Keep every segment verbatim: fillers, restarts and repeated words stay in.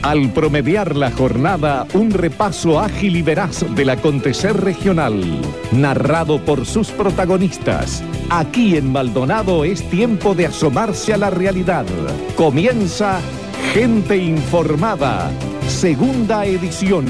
Al promediar la jornada, un repaso ágil y veraz del acontecer regional, narrado por sus protagonistas. Aquí en Maldonado es tiempo de asomarse a la realidad. Comienza Gente Informada, segunda edición.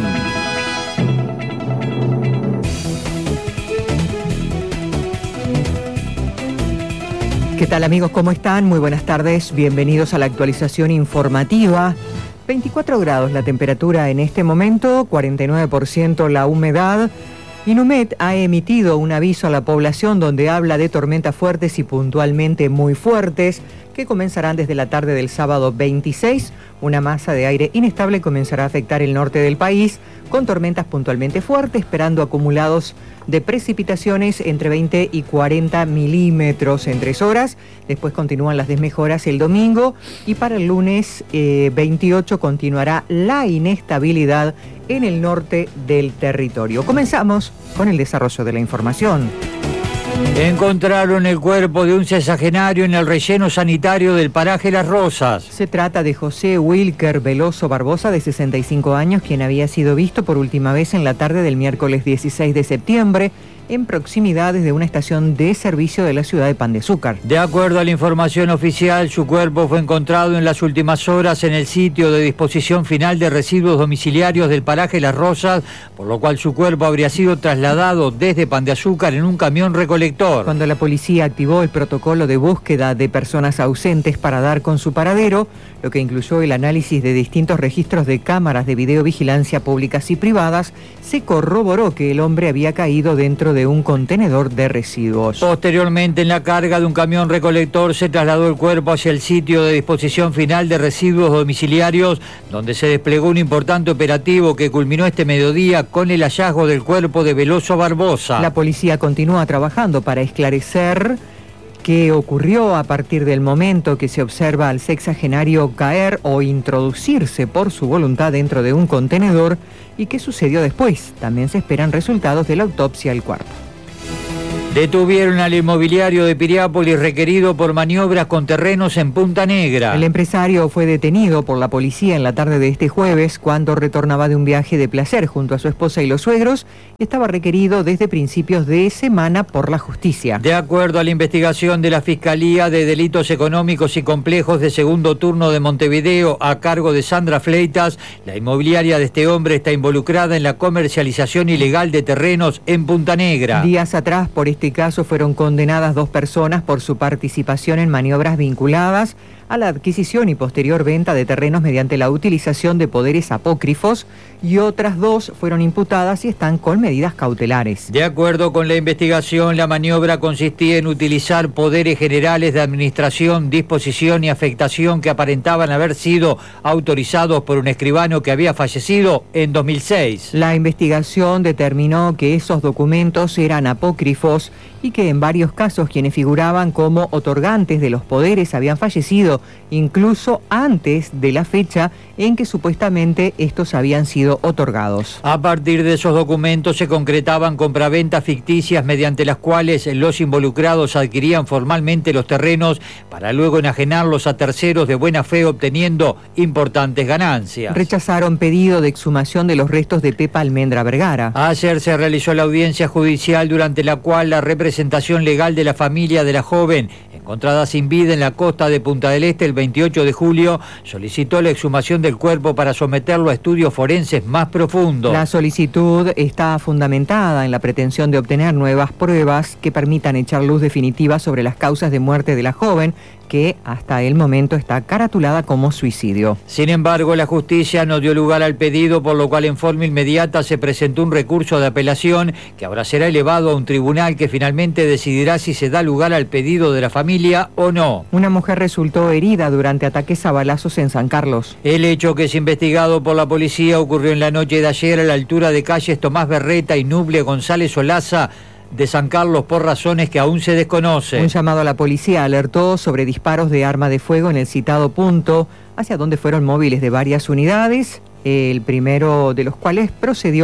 ¿Qué tal, amigos? ¿Cómo están? Muy buenas tardes. Bienvenidos a la actualización informativa. veinticuatro grados la temperatura en este momento, cuarenta y nueve por ciento la humedad. Inumet ha emitido un aviso a la población donde habla de tormentas fuertes y puntualmente muy fuertes que comenzarán desde la tarde del sábado veintiséis. Una masa de aire inestable comenzará a afectar el norte del país con tormentas puntualmente fuertes, esperando acumulados de precipitaciones entre veinte y cuarenta milímetros en tres horas. Después continúan las desmejoras el domingo y para el lunes eh, veintiocho continuará la inestabilidad en el norte del territorio. Comenzamos con el desarrollo de la información. Encontraron el cuerpo de un sexagenario en el relleno sanitario del paraje Las Rosas. Se trata de José Wilker Veloso Barbosa, de sesenta y cinco años, quien había sido visto por última vez en la tarde del miércoles dieciséis de septiembre en proximidades de una estación de servicio de la ciudad de Pan de Azúcar. De acuerdo a la información oficial, su cuerpo fue encontrado en las últimas horas en el sitio de disposición final de residuos domiciliarios del paraje Las Rosas, por lo cual su cuerpo habría sido trasladado desde Pan de Azúcar en un camión recolector. Cuando la policía activó el protocolo de búsqueda de personas ausentes para dar con su paradero, lo que incluyó el análisis de distintos registros de cámaras de videovigilancia públicas y privadas, se corroboró que el hombre había caído dentro de un contenedor de residuos. Posteriormente, en la carga de un camión recolector, se trasladó el cuerpo hacia el sitio de disposición final de residuos domiciliarios, donde se desplegó un importante operativo que culminó este mediodía con el hallazgo del cuerpo de Veloso Barbosa. La policía continúa trabajando para esclarecer qué ocurrió a partir del momento que se observa al sexagenario caer o introducirse por su voluntad dentro de un contenedor y qué sucedió después. También se esperan resultados de la autopsia del cuerpo. Detuvieron al inmobiliario de Piriápolis requerido por maniobras con terrenos en Punta Negra. El empresario fue detenido por la policía en la tarde de este jueves cuando retornaba de un viaje de placer junto a su esposa y los suegros. Estaba requerido desde principios de semana por la justicia. De acuerdo a la investigación de la Fiscalía de Delitos Económicos y Complejos de Segundo Turno de Montevideo a cargo de Sandra Fleitas, la inmobiliaria de este hombre está involucrada en la comercialización ilegal de terrenos en Punta Negra. Días atrás, por este caso, fueron condenadas dos personas por su participación en maniobras vinculadas a la adquisición y posterior venta de terrenos mediante la utilización de poderes apócrifos, y otras dos fueron imputadas y están con medidas cautelares. De acuerdo con la investigación, la maniobra consistía en utilizar poderes generales de administración, disposición y afectación que aparentaban haber sido autorizados por un escribano que había fallecido en dos mil seis. La investigación determinó que esos documentos eran apócrifos y que en varios casos quienes figuraban como otorgantes de los poderes habían fallecido incluso antes de la fecha en que supuestamente estos habían sido otorgados. A partir de esos documentos se concretaban compraventas ficticias mediante las cuales los involucrados adquirían formalmente los terrenos para luego enajenarlos a terceros de buena fe, obteniendo importantes ganancias. Rechazaron pedido de exhumación de los restos de Pepa Almendra Vergara. Ayer se realizó la audiencia judicial durante la cual la representación legal de la familia de la joven, encontrada sin vida en la costa de Punta del Este el veintiocho de julio, solicitó la exhumación del cuerpo para someterlo a estudios forenses más profundos. La solicitud está fundamentada en la pretensión de obtener nuevas pruebas que permitan echar luz definitiva sobre las causas de muerte de la joven, que hasta el momento está caratulada como suicidio. Sin embargo, la justicia no dio lugar al pedido, por lo cual en forma inmediata se presentó un recurso de apelación que ahora será elevado a un tribunal que finalmente decidirá si se da lugar al pedido de la familia o no. Una mujer resultó herida durante ataques a balazos en San Carlos. El hecho, que es investigado por la policía, ocurrió en la noche de ayer a la altura de calles Tomás Berreta y Nuble González Olaza de San Carlos, por razones que aún se desconocen. Un llamado a la policía alertó sobre disparos de arma de fuego en el citado punto, hacia donde fueron móviles de varias unidades, el primero de los cuales procedió a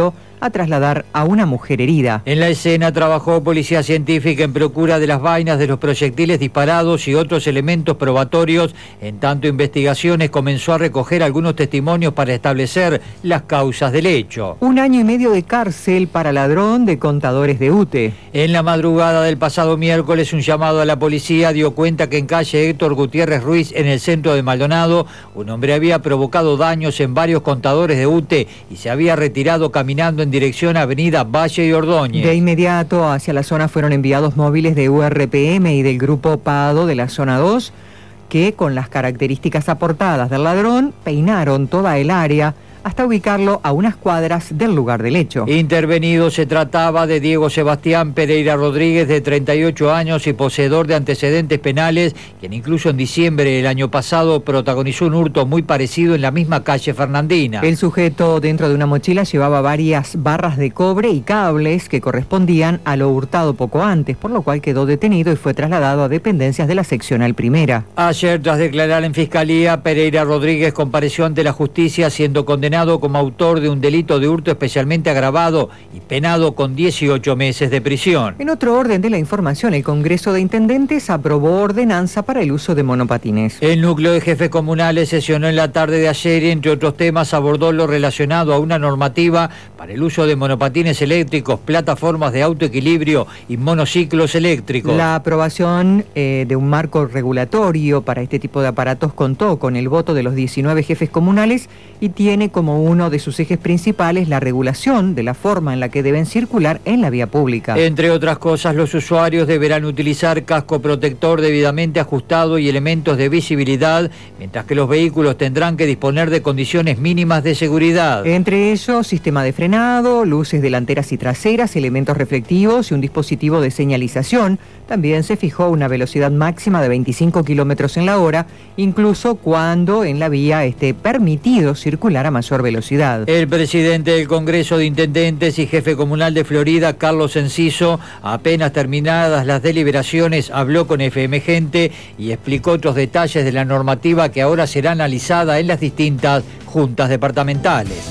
a trasladar a una mujer herida. En la escena trabajó policía científica en procura de las vainas de los proyectiles disparados y otros elementos probatorios. En tanto, investigaciones comenzó a recoger algunos testimonios para establecer las causas del hecho. Un año y medio de cárcel para ladrón de contadores de U T E. En la madrugada del pasado miércoles, un llamado a la policía dio cuenta que en calle Héctor Gutiérrez Ruiz, en el centro de Maldonado, un hombre había provocado daños en varios contadores de U T E y se había retirado caminando en dirección a Avenida Valle y Ordóñez. De inmediato hacia la zona fueron enviados móviles de U R P M y del grupo Pado de la zona dos, que con las características aportadas del ladrón peinaron toda el área hasta ubicarlo a unas cuadras del lugar del hecho. Intervenido se trataba de Diego Sebastián Pereira Rodríguez, de treinta y ocho años y poseedor de antecedentes penales, quien incluso en diciembre del año pasado protagonizó un hurto muy parecido en la misma calle Fernandina. El sujeto dentro de una mochila llevaba varias barras de cobre y cables que correspondían a lo hurtado poco antes, por lo cual quedó detenido y fue trasladado a dependencias de la seccional primera. Ayer, tras declarar en fiscalía, Pereira Rodríguez compareció ante la justicia siendo condenado como autor de un delito de hurto especialmente agravado y penado con dieciocho meses de prisión. En otro orden de la información, el Congreso de Intendentes aprobó ordenanza para el uso de monopatines. El núcleo de jefes comunales sesionó en la tarde de ayer y, entre otros temas, abordó lo relacionado a una normativa para el uso de monopatines eléctricos, plataformas de autoequilibrio y monociclos eléctricos. La aprobación eh, de un marco regulatorio para este tipo de aparatos contó con el voto de los diecinueve jefes comunales y tiene como uno de sus ejes principales la regulación de la forma en la que deben circular en la vía pública. Entre otras cosas, los usuarios deberán utilizar casco protector debidamente ajustado y elementos de visibilidad, mientras que los vehículos tendrán que disponer de condiciones mínimas de seguridad. Entre ellos, sistema de frenado, luces delanteras y traseras, elementos reflectivos y un dispositivo de señalización. También se fijó una velocidad máxima de veinticinco kilómetros en la hora, incluso cuando en la vía esté permitido circular a mayor velocidad. El presidente del Congreso de Intendentes y jefe comunal de Florida, Carlos Enciso, apenas terminadas las deliberaciones, habló con F M Gente y explicó otros detalles de la normativa que ahora será analizada en las distintas juntas departamentales.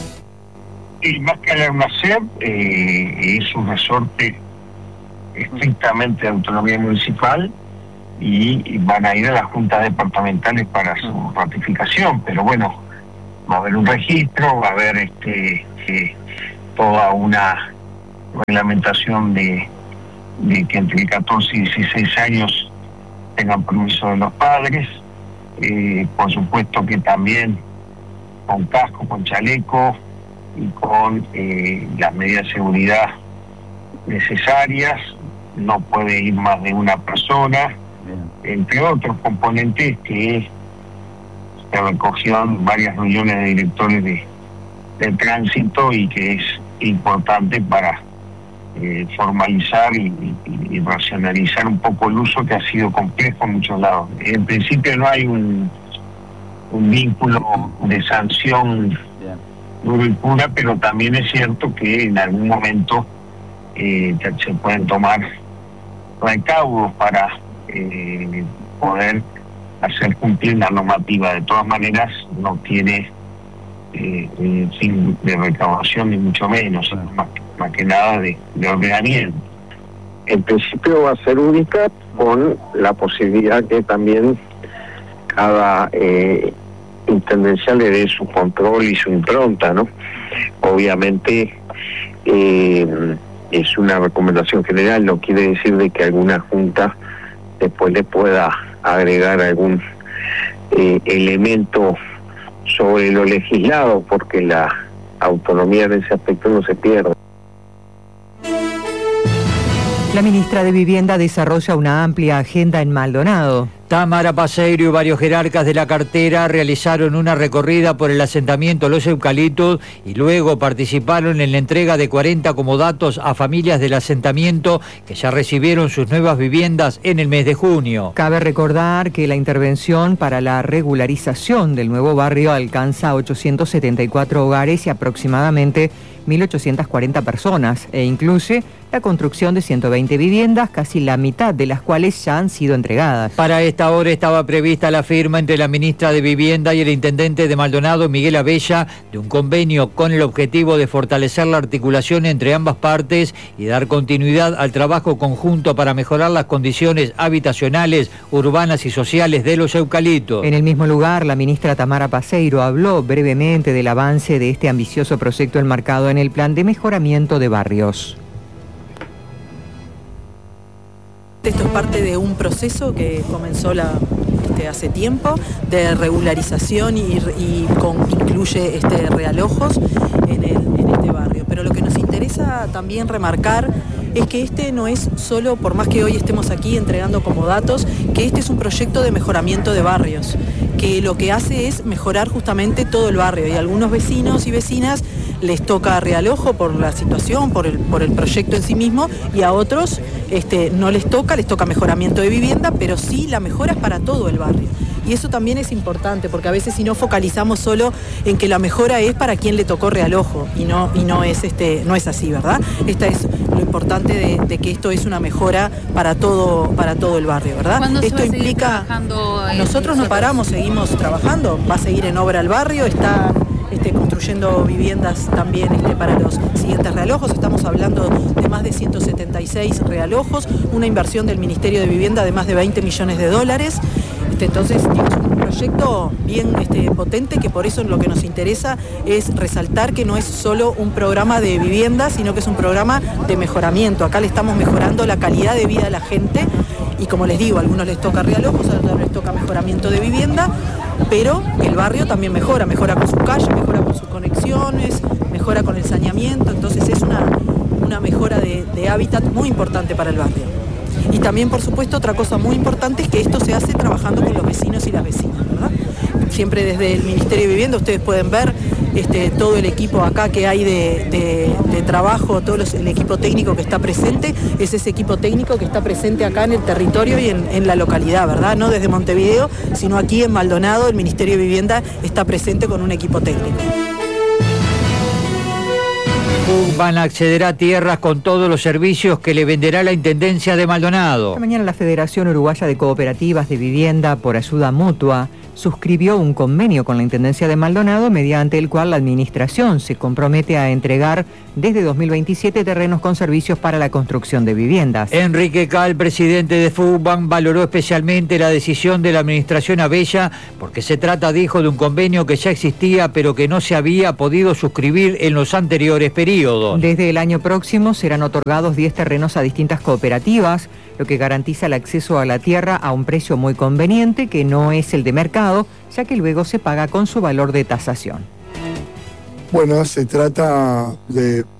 Y más que hablar una S E P, eh, es un resorte estrictamente de autonomía municipal y van a ir a las juntas departamentales para su ratificación, pero bueno, va a haber un registro, va a haber este eh, toda una reglamentación de, de que entre catorce y dieciséis años tengan permiso de los padres, eh, por supuesto que también con casco, con chaleco y con eh, las medidas de seguridad necesarias. No puede ir más de una persona, entre otros componentes que se recogió en varias reuniones de directores de, de tránsito y que es importante para eh, formalizar y, y, y racionalizar un poco el uso, que ha sido complejo en muchos lados. En principio no hay un, un vínculo de sanción duro y pura, pero también es cierto que en algún momento eh, se pueden tomar recaudos para eh, poder hacer cumplir la normativa. De todas maneras, no tiene eh, eh, fin de recaudación ni mucho menos, sino más, más que nada de, de ordenamiento. En principio va a ser única, con la posibilidad que también cada eh, intendencia le dé su control y su impronta, ¿no? Obviamente eh, es una recomendación general, no quiere decir de que alguna junta después le pueda agregar algún eh, elemento sobre lo legislado, porque la autonomía en ese aspecto no se pierde. La ministra de Vivienda desarrolla una amplia agenda en Maldonado. Tamara Paseiro y varios jerarcas de la cartera realizaron una recorrida por el asentamiento Los Eucaliptos y luego participaron en la entrega de cuarenta comodatos a familias del asentamiento que ya recibieron sus nuevas viviendas en el mes de junio. Cabe recordar que la intervención para la regularización del nuevo barrio alcanza ochocientos setenta y cuatro hogares y aproximadamente mil ochocientas cuarenta personas e incluye la construcción de ciento veinte viviendas, casi la mitad de las cuales ya han sido entregadas. Para esta esta hora estaba prevista la firma entre la ministra de Vivienda y el intendente de Maldonado, Miguel Abella, de un convenio con el objetivo de fortalecer la articulación entre ambas partes y dar continuidad al trabajo conjunto para mejorar las condiciones habitacionales, urbanas y sociales de los eucaliptos. En el mismo lugar, la ministra Tamara Paseiro habló brevemente del avance de este ambicioso proyecto enmarcado en el Plan de Mejoramiento de Barrios. Esto es parte de un proceso que comenzó la, este, hace tiempo de regularización y, y con, incluye este, realojos en, el, en este barrio. Pero lo que nos interesa también remarcar es que este no es solo, por más que hoy estemos aquí entregando como datos, que este es un proyecto de mejoramiento de barrios, que lo que hace es mejorar justamente todo el barrio, y a algunos vecinos y vecinas les toca realojo por la situación, por el, por el proyecto en sí mismo, y a otros este, no les toca, les toca mejoramiento de vivienda, pero sí la mejora es para todo el barrio. Y eso también es importante, porque a veces si no focalizamos solo en que la mejora es para quien le tocó realojo, y no, y no, es, este, no es así, ¿verdad? Esta es lo importante de, de que esto es una mejora para todo, para todo el barrio, ¿verdad? ¿Cuándo esto se va a seguir implica, trabajando en nosotros no paramos, seguimos trabajando, va a seguir en obra el barrio, está este, construyendo viviendas también este, para los siguientes realojos. Estamos hablando de más de ciento setenta y seis realojos, una inversión del Ministerio de Vivienda de más de veinte millones de dólares. Este, entonces, es un proyecto bien este, potente, que por eso lo que nos interesa es resaltar que no es solo un programa de vivienda, sino que es un programa de mejoramiento. Acá le estamos mejorando la calidad de vida a la gente, y como les digo, a algunos les toca realojos, a otros les toca mejoramiento de vivienda, pero el barrio también mejora, mejora con sus calles, mejora con sus conexiones, mejora con el saneamiento. Entonces es una, una mejora de, de hábitat muy importante para el barrio. Y también, por supuesto, otra cosa muy importante es que esto se hace trabajando con los vecinos y las vecinas, ¿verdad? Siempre desde el Ministerio de Vivienda ustedes pueden ver este, todo el equipo acá que hay de, de, de trabajo, todo los, el equipo técnico que está presente, es ese equipo técnico que está presente acá en el territorio y en, en la localidad, ¿verdad? No desde Montevideo, sino aquí en Maldonado, el Ministerio de Vivienda está presente con un equipo técnico. Van a acceder a tierras con todos los servicios que le venderá la Intendencia de Maldonado. Esta mañana la Federación Uruguaya de Cooperativas de Vivienda por Ayuda Mutua suscribió un convenio con la Intendencia de Maldonado, mediante el cual la Administración se compromete a entregar desde dos mil veintisiete terrenos con servicios para la construcción de viviendas. Enrique Cal, presidente de FUBAN, valoró especialmente la decisión de la Administración Abella, porque se trata, dijo, de un convenio que ya existía, pero que no se había podido suscribir en los anteriores periodos. Desde el año próximo serán otorgados diez terrenos a distintas cooperativas, lo que garantiza el acceso a la tierra a un precio muy conveniente, que no es el de mercado, ya que luego se paga con su valor de tasación. Bueno, se trata de